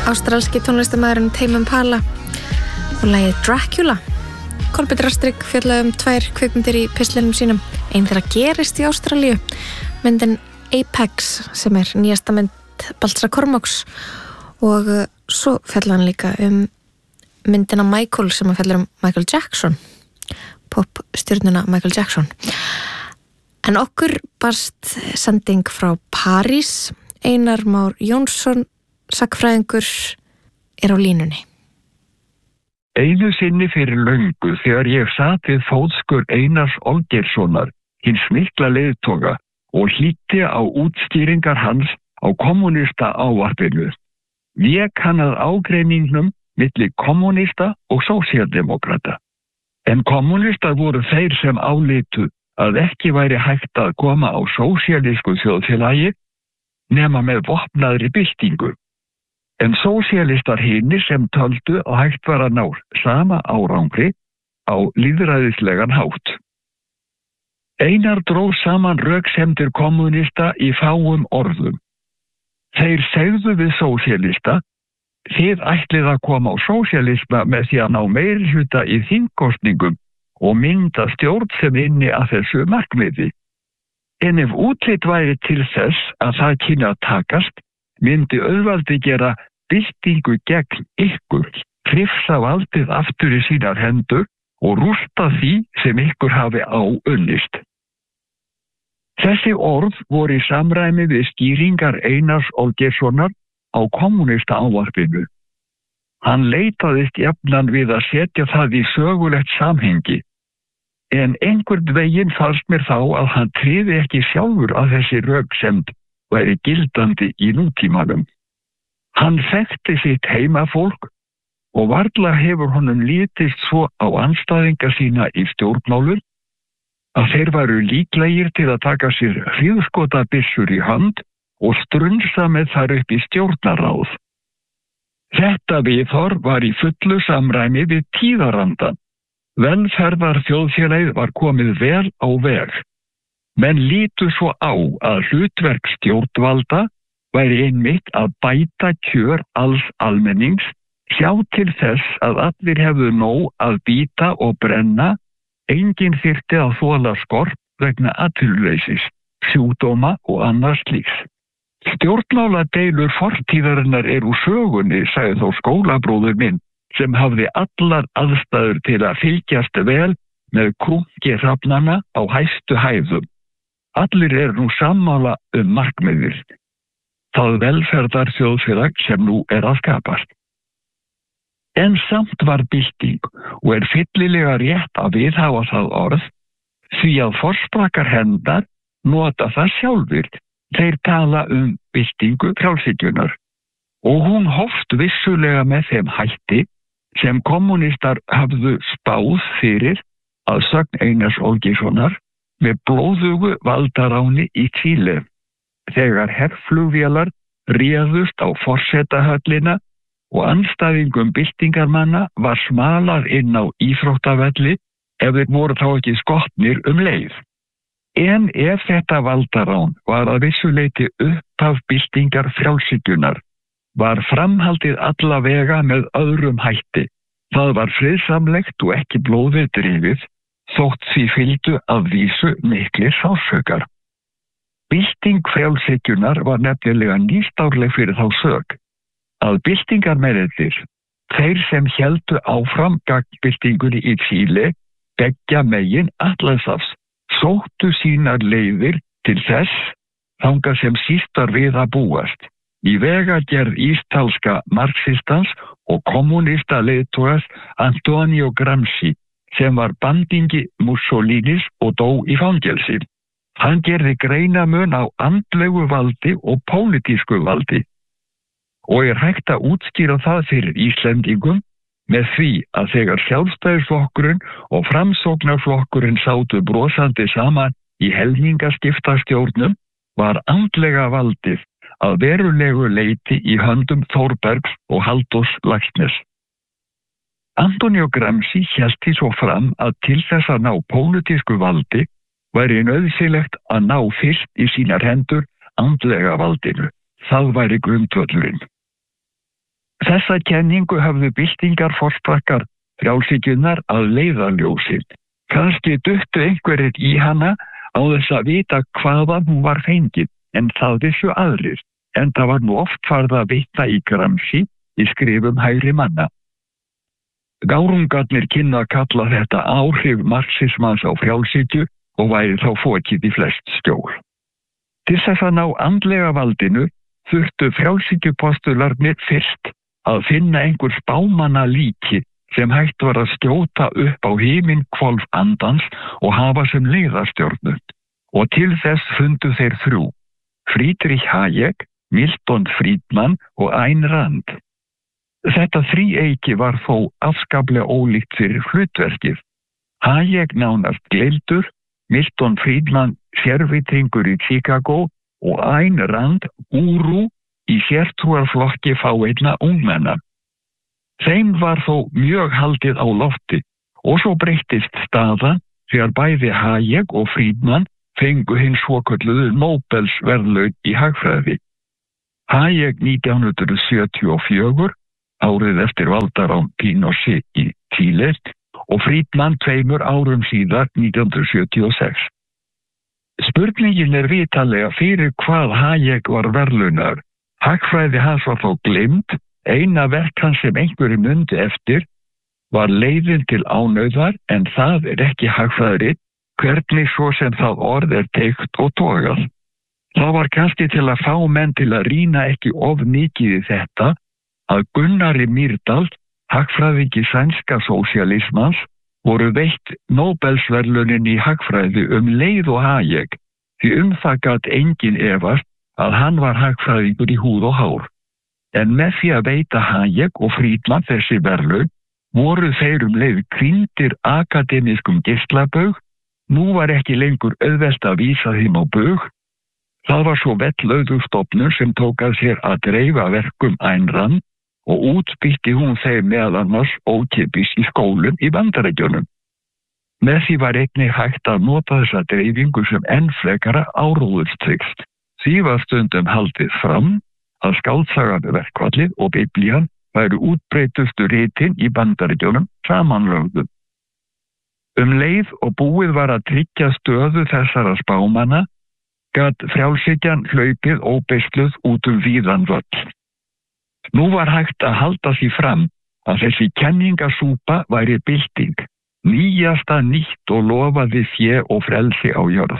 ástralski tónlistarmaðurinn Tame Impala og lagið Dracula. Kolbeinn Rastrick fjallaði tvær kvikmyndir í pistlinum sínum. Ein þeirra gerist í Ástralíu, myndin Apex sem nýjasta mynd Baltasar Kormáks, og svo fjallaði hann líka myndina Michael sem fjallar Michael Jackson, popstjörnuna Michael Jackson. En okkur barst sending frá París. Einar Már Jónsson, sagnfræðingur, á línunni. Einu sinni fyrir löngu þegar ég sat við fótskur Einars Olgeirssonar, hins mikla leiðtoga, og hlýddi á útstýringar hans á kommunista ávarpinu. Vék hann að ágreiningnum milli kommunista og sósíaldemókrata. En kommunistar voru þeir sem álitu að ekki væri hægt að koma á sósíalísku þjóðfélagi nema með vopnaðri byltingu. En sósíalistar hinir sem töldu að hægt var að ná sama árangri á lýðræðislegan hátt. Einar dró saman röksemdir kommunista í fáum orðum. Þeir segðu við sósíalista: þið ætlið að koma á sósíalisma með því að ná meirihluta í þingkosningum og mynda stjórn sem inni að þessu markmiði. En ef útlit væri til þess að það kynni að takast, myndi auðvaldi gera byltingu gegn ykkur, hrifsa valdið aftur í sínar hendur og rústa því sem ykkur hafi áunnist. Þessi orð voru í samræmi við skýringar Einars Olgeirssonar á kommunista ávarpinu. Hann leitaðist jafnan við að setja það í sögulegt samhengi, en einhvern veginn fannst mér þá að hann tryði ekki sjálfur að þessi röksemd væri gildandi í nútímanum. Hann þekkti sitt heimafólk og varla hefur honum litist svo á andstæðinga sína í stjórnmálum að þeir varu líklegir til að taka sér hríðskotabyssur í hönd og strunsa með þar upp í stjórnarráð. Þetta viðhorf var í fullu samræmi við tíðarandann. Velferðar þjóðfélagið var komið vel á veg. Menn lítu svo á að hlutverk stjórnvalda væri einmitt að bæta kjör alls almennings, sjá til þess að allir hefðu nóg að bíta og brenna, enginn þyrfti að þola skort vegna atvinnuleysis, sjúkdóma og annars slíks. Stjórnmáladeilur fortíðarinnar úr sögunni, sagði þó skólabróðir minn, sem hafði allar aðstæður til að fylgjast vel með krunki hrafnanna á hæstu hæðum. Allir nú sammála markmiðir. Það velferðar þjóðfélag sem nú að skapast. En samt var bylting og fyllilega rétt að viðhafa það orð, því að forsprakar hennar nota það sjálfir. Þeir tala byltingu frjálshyggjunnar. Og hún hófst vissulega með þeim hætti sem kommunistar hafðu spáð fyrir að sögn Einars Olgeirssonar með blóðugu valdaráni í Chile. Þegar herflugvélar réðust á forsetahöllina og andstæðingum byltingarmanna var smalar inn á íþróttavelli ef þeir voru þá ekki skotnir leið. En ef þetta valdarán var að vissuleyti upphaf byltingar frjálshyggjunnar, var framhaldið alla vega með öðrum hætti. Það var friðsamlegt og ekki blóðið drifið, þótt því fylgdu að vísu miklir sársaukar. Bylting frjálshyggjunnar var nefnilega nýstárleg fyrir þá sök, að byltingarmennirnir, þeir sem héldu áfram gegn byltingunni í Chile, beggja megin Atlantshafs, sóttu sínar leiðir til þess þangað sem sístar við að búast. Í vegagerð ístalska marxistans og kommunista leiðtogas Antonio Gramsci, sem var bandingi Mussolinis og dó í fangelsi. Hann gerði greinamun á andlegu valdi og pólitísku valdi og hægt að útskýra það fyrir Íslendingum með því að þegar Sjálfstæðisflokkurinn og Framsóknarflokkurinn sátu brosandi saman í helmingaskiptastjórnum var andlega valdið að verulegu leyti í höndum Þórbergs og Halldórs Laxness. Antonio Gramsci hélt því svo fram að til þess að ná pólitísku valdi væri nauðsynlegt að ná fyrst í sínar hendur andlega valdinu. Það væri grundvöllurinn. Þessa kenningu höfðu byltingar forsprakkar frjálshyggjunnar að leiðarljósi. Kannski duttu einhverjir í hana á þess að vita hvaðan hún var fengin, en það vissu aðrir, en það var nú oft farið að vita í Gramsci í skrifum hægri manna. Gárungarnir kynna að kalla þetta áhrif marxismans á frjálshyggju og væri þá fokið í flest skjól. Til þess að ná andlega valdinu þurftu frjálshyggjupostularnir fyrst að finna einhver spámanna líki sem hægt var að skjóta upp á himinhvolf andans og hafa sem leiðarstjórnu. Og til þess fundu þeir þrjú: Friedrich Hayek, Milton Friedman og Ayn Rand. Þetta þríeyki var þó afskaplega ólíkt fyrir hlutverkið. Hayek nánast gleymdur, Milton Friedman sérvitringur í Chicago og Ayn Rand gúrú í sértrúarflokki fáeinna ungmenna. Þeim var þó mjög haldið á lofti og svo breyttist staðan þegar bæði Hayek og Friedman fengu hinn svokölluðu Nóbelsverðlaun í hagfræði. Hayek 1974, árið eftir valdarán Pinochet í Chile, og Friedman 2 árum síðar 1976. Spurningin vitanlega fyrir hvað Hayek var verðlaunaður. Hagfræði hans var þó gleymd. Eina verk hans sem einhverju mundi eftir var Leiðin til ánauðar, en það ekki hagfræðirit, hvernig svo sem það orð teygt og togað. Það var kannski til að fá menn til að rýna ekki of mikið í þetta að Gunnari Myrdal, hagfræðingi sænska sósíalismans, voru veitt Nóbelsverðlaunin í hagfræði leið og Hayek, því það gat enginn efast að hann var hagfræðingur í húð og hár. En með því að veita Hayek og Friedman þessi verðlaun voru þeir leið krýndir akademískum geislabaug. Nú var ekki lengur auðvelt að vísa þeim á baug. Það var svo vettlauðug stofnun sem tók að sér að dreifa verkum Ayn Rand og útbytti hún þeim meðal annars ókeypis í skólum í Bandaríkjunum. Með því var einnig hægt að nota þessa dreifingu sem enn frekara áróðurstryggs. Því var stundum haldið fram að skáldsagan verkfallið og Biblían væru útbreytustu ritin í Bandaríkjunum samanlögðum. Leið og búið var að tryggja stöðu þessara spámanna, gat frjálshyggjan hlaupið óbeisluð út víðan völl. Nú var hægt að halda því fram að þessi kenningasúpa væri bylting, nýjasta nýtt og lofaði fé og frelsi á jörð.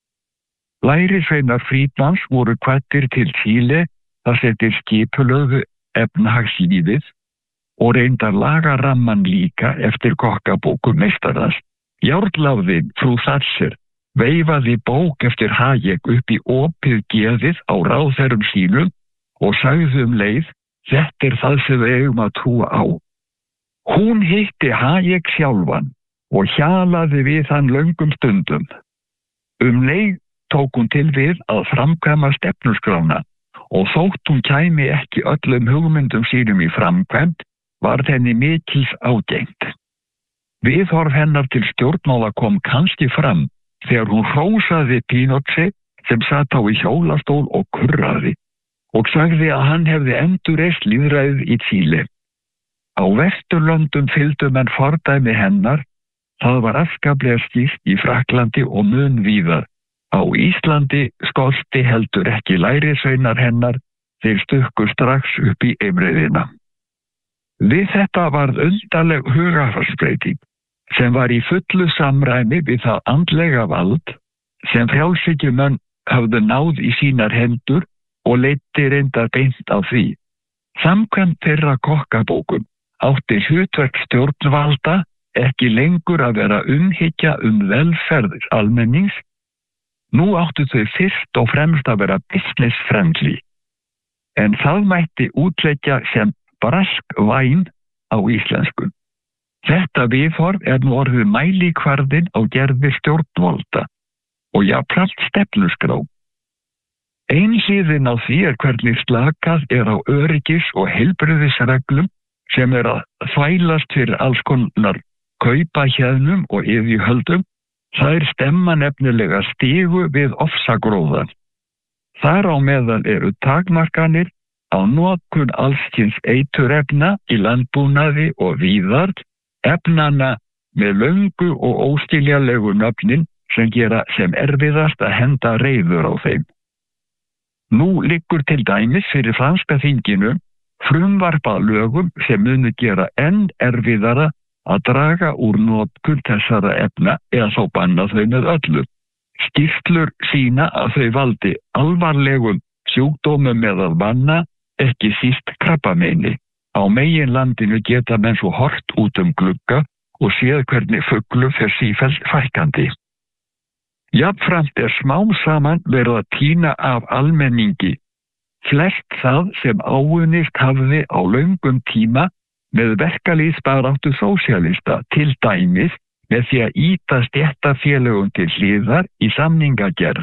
Lærisveinar Friedmans voru hvattir til Chile þar sem þeir skipulögðu efnahagslífið og reyndar lagaramman líka eftir kokkabókum meistarans. Járnláðin frú Thatcher veifaði bók eftir Hayek upp í opið geðið á ráðherrum sínum og sagði leið: þetta það sem við eigum að trúa á. Hún hitti Hayek sjálfan og hjalaði við hann löngum stundum. Leið tók hún til við að framkvæma stefnuskrána og þótt hún kæmi ekki öllum hugmyndum sínum í framkvæmd, var henni mikils ágengt. Viðhorf hennar til stjórnmála kom kannski fram þegar hún hrósaði Pinochet sem satt á í hjólastól og kurraði og sagði að hann hefði endurreist lýðræðið í Chile. Á Vesturlöndum fylgdu menn fordæmi hennar, það var afskaplega skýrt í Frakklandi og mun víðar. Á Íslandi skolti heldur ekki lærisveinar hennar, þeir stukku strax upp í eimreiðina. Við þetta varð undarleg hugarfarsbreyting sem var í fullu samræmi við það andlega vald sem frjálshyggjumenn höfðu náð í sínar hendur og leiddi reyndar beint á því. Samkvæmt þeirra kokkabókum átti hlutverk stjórnvalda ekki lengur að vera umhyggja velferð almennings. Nú áttu þau fyrst og fremst að vera business friendly, en það mætti útleggja sem brask væn á íslensku. Þetta viðhorf nú orðið mælikvarðinn á gerðir stjórnvalda og jafnframt stefnuskrá. Ein hliðin á því hvernig slakað á öryggis- og heilbrigðisreglum sem að þvælast fyrir alls konar kaupahjæðnum og iðjuhöldum. Þær stemma nefnilega stigu við ofsagróðan. Þar á meðal eru takmarkanir á notkun alls kyns eiturefna í landbúnaði og víðar, efnana með löngu og óskiljanlegu nöfnin sem gera sem erfiðast að henda reiður á þeim. Nú liggur til dæmis fyrir franska þinginu frumvarp að lögum sem munu gera enn erfiðara að draga úr notkun þessara efna eða þó banna þau með öllu. Skýrslur sýna að þau valdi alvarlegum sjúkdómum meðal manna, ekki síst krabbameini. Á meginlandinu geta menn svo hort út glugga og séð hvernig fuglum fer sífellt fækkandi. Jafnframt smám saman verið að tína af almenningi flest það sem áunnist hafði á löngum tíma með verkalýðsbaráttu sósíalista, til dæmis með því að ýta stéttarfélögum til hliðar í samningagerð.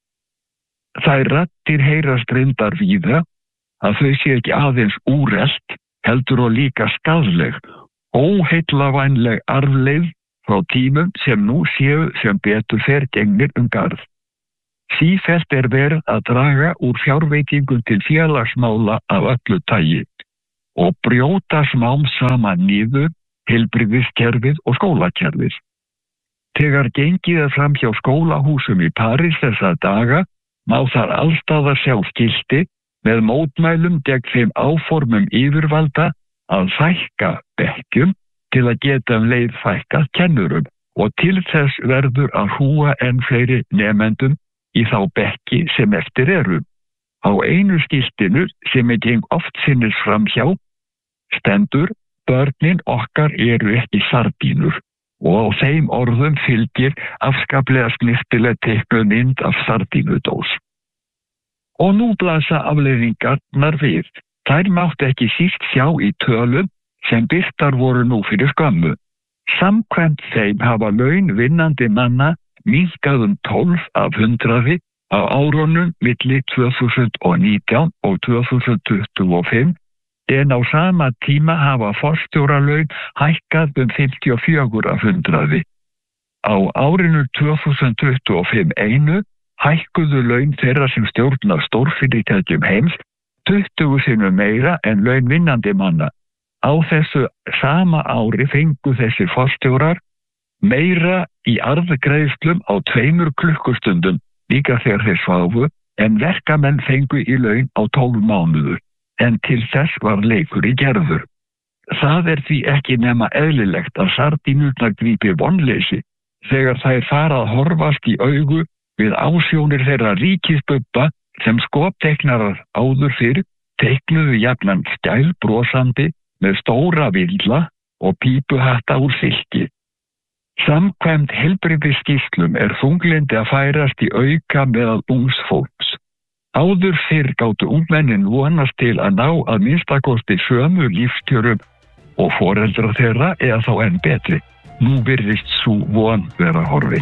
Þær raddir heyrast reyndar víða að þau sé ekki aðeins úrelt, heldur og líka skaðleg, óheillavænleg arfleifð frá tímum sem nú séu sem betur fer gengnir garð. Sífellt verið að draga úr fjárveitingum til félagsmála af öllu tagi og brjóta smám saman niður heilbrigðiskerfið og skólakerfið. Þegar gengið fram hjá skólahúsum í París þessa daga, má þar allstaðar sjá skilti með mótmælum gegn þeim áformum yfirvalda að fækka bekkjum til að geta leið fækkað kennurum og til þess verður að hrúga enn fleiri nemendum í þá bekki sem eftir eru. Á einu skiltinu sem geng oft sinnis framhjá stendur: börnin okkar eru ekki sardínur, og á þeim orðum fylgir afskaplega snyrtileg teiknuð mynd af sardínudós. Og nú blasa afleiðingarnar við. Þær mátt ekki síst sjá í tölum sem birtar voru nú fyrir skömmu. Samkvæmt þeim hafa laun vinnandi manna minnkað 12% á árunum milli 2019 og 2025, en á sama tíma hafa forstjóralaun hækkað 54%. Á árinu 2025 einu hækkuðu laun þeirra sem stjórna stórfyrirtækjum heims 20 sinnum meira en laun vinnandi manna. Á þessu sama ári fengu þessir forstjórar meira í arðgreiðslum á 2 klukkustundum líka þegar þeir sváfu en verkamenn fengu í laun á 12 mánuður, en til þess var leikur í gerður. Það því ekki nema eðlilegt að sardínurnar grípi vonleysi þegar þær fara að horfast í augu við ásjónir þeirra ríkisbubba sem skopteiknarar áður fyrr teiknuðu jafnan skæl brosandi með stóra villa og pípuhatta úr silki. Samkvæmt heilbrigðisskýrslum þunglyndi að færast í auka meðal ungs fólks. Áður fyrr gátu ungmennin vonast til að ná að minnstakosti sömu lífskjörum og foreldrar þeirra eða þá enn betri. Nú virðist sú von vera horfin.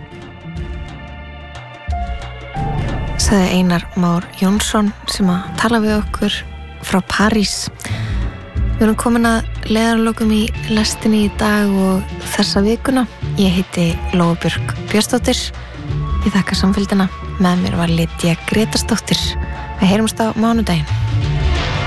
Sagði Einar Már Jónsson sem að tala við okkur frá París. Við erum komin að leiðarlokum í lestinni í dag og þessa vikuna. Ég heiti Lóa Björk Björnsdóttir. Ég þakka samfylgdina. Með mér var Lydia Grétarsdóttir. Við heyrumst á mánudaginn.